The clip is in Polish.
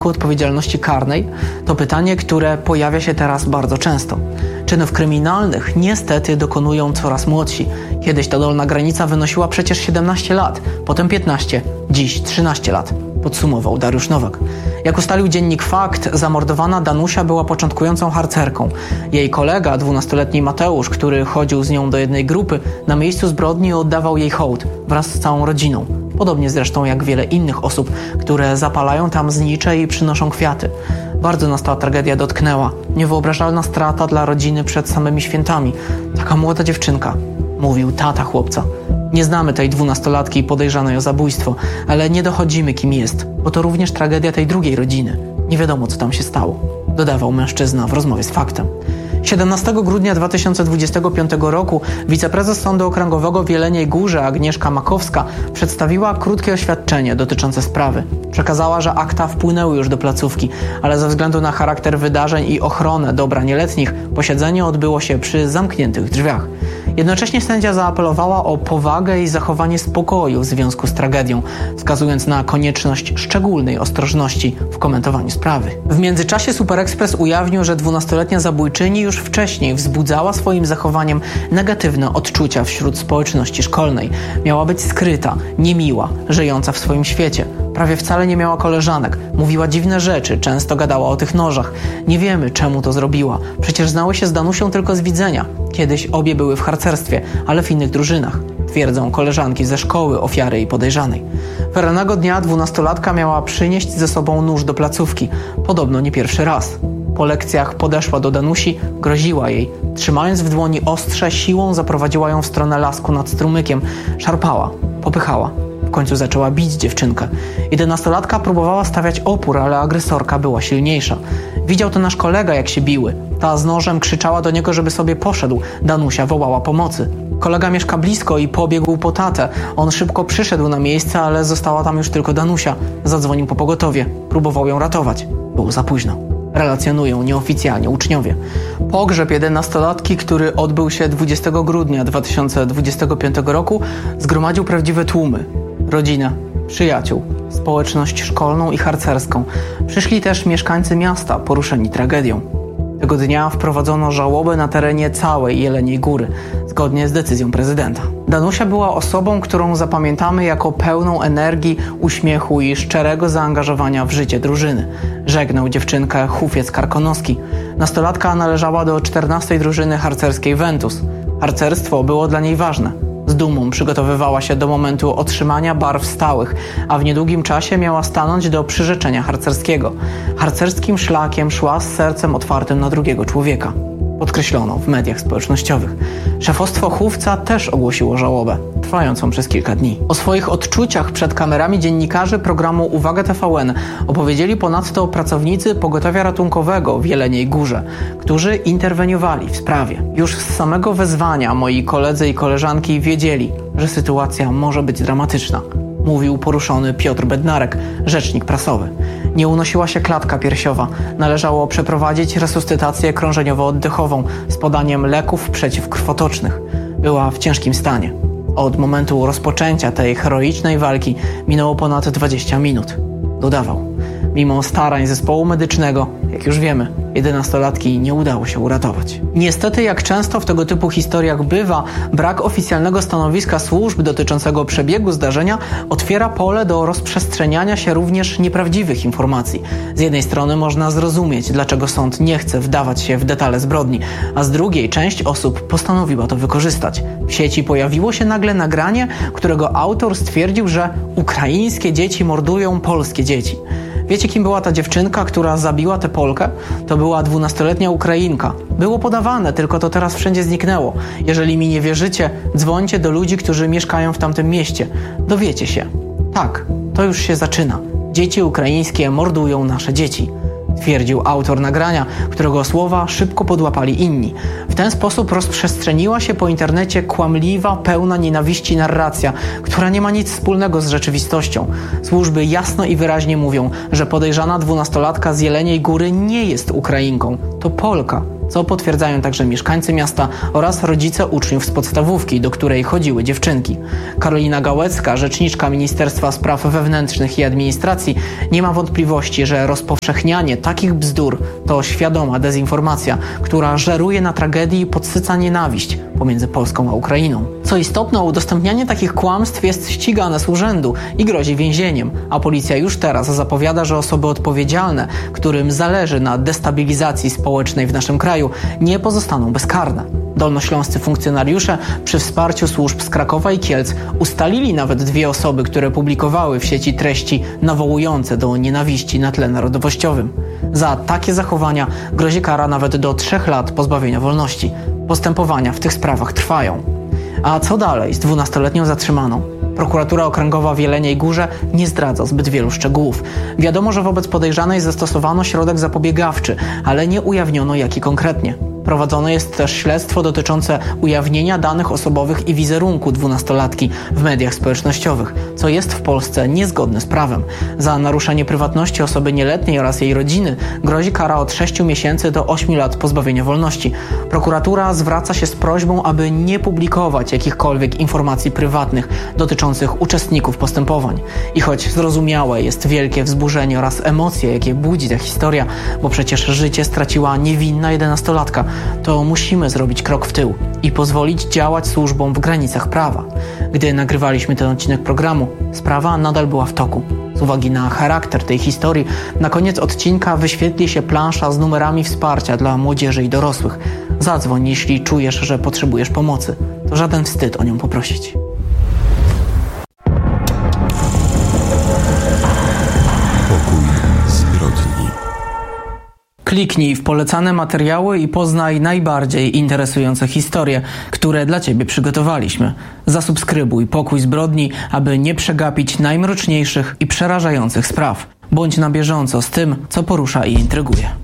odpowiedzialności karnej to pytanie, które pojawia się teraz bardzo często. Czynów kryminalnych niestety dokonują coraz młodsi. Kiedyś ta dolna granica wynosiła przecież 17 lat, potem 15, dziś 13 lat. Podsumował Dariusz Nowak. Jak ustalił dziennik Fakt, zamordowana Danusia była początkującą harcerką. Jej kolega, 12-letni Mateusz, który chodził z nią do jednej grupy, na miejscu zbrodni oddawał jej hołd wraz z całą rodziną. Podobnie zresztą jak wiele innych osób, które zapalają tam znicze i przynoszą kwiaty. Bardzo nas ta tragedia dotknęła. Niewyobrażalna strata dla rodziny przed samymi świętami. Taka młoda dziewczynka, mówił tata chłopca. Nie znamy tej 12-latki podejrzanej o zabójstwo, ale nie dochodzimy, kim jest, bo to również tragedia tej drugiej rodziny. Nie wiadomo, co tam się stało, dodawał mężczyzna w rozmowie z Faktem. 17 grudnia 2025 roku wiceprezes Sądu Okręgowego w Jeleniej Górze Agnieszka Makowska przedstawiła krótkie oświadczenie dotyczące sprawy. Przekazała, że akta wpłynęły już do placówki, ale ze względu na charakter wydarzeń i ochronę dobra nieletnich posiedzenie odbyło się przy zamkniętych drzwiach. Jednocześnie sędzia zaapelowała o powagę i zachowanie spokoju w związku z tragedią, wskazując na konieczność szczególnej ostrożności w komentowaniu sprawy. W międzyczasie Super Express ujawnił, że 12-letnia zabójczyni już wcześniej wzbudzała swoim zachowaniem negatywne odczucia wśród społeczności szkolnej. Miała być skryta, niemiła, żyjąca w swoim świecie. Prawie wcale nie miała koleżanek, mówiła dziwne rzeczy, często gadała o tych nożach. Nie wiemy, czemu to zrobiła. Przecież znały się z Danusią tylko z widzenia. Kiedyś obie były w harcerstwie, ale w innych drużynach, twierdzą koleżanki ze szkoły ofiary i podejrzanej. Pewnego dnia 12-latka miała przynieść ze sobą nóż do placówki. Podobno nie pierwszy raz. Po lekcjach podeszła do Danusi, groziła jej. Trzymając w dłoni ostrze, siłą zaprowadziła ją w stronę lasku nad strumykiem. Szarpała, popychała. W końcu zaczęła bić dziewczynkę. 11-latka próbowała stawiać opór, ale agresorka była silniejsza. Widział to nasz kolega, jak się biły. Ta z nożem krzyczała do niego, żeby sobie poszedł. Danusia wołała pomocy. Kolega mieszka blisko i pobiegł po tatę. On szybko przyszedł na miejsce, ale została tam już tylko Danusia. Zadzwonił po pogotowie. Próbował ją ratować. Było za późno. Relacjonują nieoficjalnie uczniowie. Pogrzeb 11-latki, który odbył się 20 grudnia 2025 roku, zgromadził prawdziwe tłumy. Rodzinę, przyjaciół, społeczność szkolną i harcerską. Przyszli też mieszkańcy miasta poruszeni tragedią. Tego dnia wprowadzono żałobę na terenie całej Jeleniej Góry, zgodnie z decyzją prezydenta. Danusia była osobą, którą zapamiętamy jako pełną energii, uśmiechu i szczerego zaangażowania w życie drużyny. Żegnał dziewczynkę Hufiec Karkonoski. Nastolatka należała do 14. drużyny harcerskiej Ventus. Harcerstwo było dla niej ważne. Z dumą przygotowywała się do momentu otrzymania barw stałych, a w niedługim czasie miała stanąć do przyrzeczenia harcerskiego. Harcerskim szlakiem szła z sercem otwartym na drugiego człowieka. Podkreślono w mediach społecznościowych. Szefostwo Hufca też ogłosiło żałobę, trwającą przez kilka dni. O swoich odczuciach przed kamerami dziennikarzy programu Uwaga TVN opowiedzieli ponadto pracownicy pogotowia ratunkowego w Jeleniej Górze, którzy interweniowali w sprawie. Już z samego wezwania moi koledzy i koleżanki wiedzieli, że sytuacja może być dramatyczna. Mówił poruszony Piotr Bednarek, rzecznik prasowy. Nie unosiła się klatka piersiowa. Należało przeprowadzić resuscytację krążeniowo-oddechową z podaniem leków przeciwkrwotocznych. Była w ciężkim stanie. Od momentu rozpoczęcia tej heroicznej walki minęło ponad 20 minut. Dodawał. Mimo starań zespołu medycznego, jak już wiemy, 11-latki nie udało się uratować. Niestety, jak często w tego typu historiach bywa, brak oficjalnego stanowiska służb dotyczącego przebiegu zdarzenia otwiera pole do rozprzestrzeniania się również nieprawdziwych informacji. Z jednej strony można zrozumieć, dlaczego sąd nie chce wdawać się w detale zbrodni, a z drugiej część osób postanowiła to wykorzystać. W sieci pojawiło się nagle nagranie, którego autor stwierdził, że ukraińskie dzieci mordują polskie dzieci. Wiecie, kim była ta dziewczynka, która zabiła tę Polkę? To była 12-letnia Ukrainka. Było podawane, tylko to teraz wszędzie zniknęło. Jeżeli mi nie wierzycie, dzwońcie do ludzi, którzy mieszkają w tamtym mieście. Dowiecie się. Tak, to już się zaczyna. Dzieci ukraińskie mordują nasze dzieci. Twierdził autor nagrania, którego słowa szybko podłapali inni. W ten sposób rozprzestrzeniła się po internecie kłamliwa, pełna nienawiści narracja, która nie ma nic wspólnego z rzeczywistością. Służby jasno i wyraźnie mówią, że podejrzana 12-latka z Jeleniej Góry nie jest Ukrainką. To Polka. co potwierdzają także mieszkańcy miasta oraz rodzice uczniów z podstawówki, do której chodziły dziewczynki. Karolina Gałecka, rzeczniczka Ministerstwa Spraw Wewnętrznych i Administracji, nie ma wątpliwości, że rozpowszechnianie takich bzdur to świadoma dezinformacja, która żeruje na tragedii i podsyca nienawiść pomiędzy Polską a Ukrainą. Co istotne, udostępnianie takich kłamstw jest ścigane z urzędu i grozi więzieniem, a policja już teraz zapowiada, że osoby odpowiedzialne, którym zależy na destabilizacji społecznej w naszym kraju, nie pozostaną bezkarne. Dolnośląscy funkcjonariusze przy wsparciu służb z Krakowa i Kielc ustalili nawet 2 osoby, które publikowały w sieci treści nawołujące do nienawiści na tle narodowościowym. Za takie zachowania grozi kara nawet do 3 lat pozbawienia wolności. Postępowania w tych sprawach trwają. A co dalej z 12-letnią zatrzymaną? Prokuratura Okręgowa w Jeleniej Górze nie zdradza zbyt wielu szczegółów. Wiadomo, że wobec podejrzanej zastosowano środek zapobiegawczy, ale nie ujawniono jaki konkretnie. Prowadzone jest też śledztwo dotyczące ujawnienia danych osobowych i wizerunku 12-latki w mediach społecznościowych, co jest w Polsce niezgodne z prawem. Za naruszenie prywatności osoby nieletniej oraz jej rodziny grozi kara od 6 miesięcy do 8 lat pozbawienia wolności. Prokuratura zwraca się z prośbą, aby nie publikować jakichkolwiek informacji prywatnych dotyczących uczestników postępowań. I choć zrozumiałe jest wielkie wzburzenie oraz emocje, jakie budzi ta historia, bo przecież życie straciła niewinna 11-latka, to musimy zrobić krok w tył i pozwolić działać służbom w granicach prawa. Gdy nagrywaliśmy ten odcinek programu, sprawa nadal była w toku. Z uwagi na charakter tej historii, na koniec odcinka wyświetli się plansza z numerami wsparcia dla młodzieży i dorosłych. Zadzwoń, jeśli czujesz, że potrzebujesz pomocy. To żaden wstyd o nią poprosić. Kliknij w polecane materiały i poznaj najbardziej interesujące historie, które dla Ciebie przygotowaliśmy. Zasubskrybuj Pokój Zbrodni, aby nie przegapić najmroczniejszych i przerażających spraw. Bądź na bieżąco z tym, co porusza i intryguje.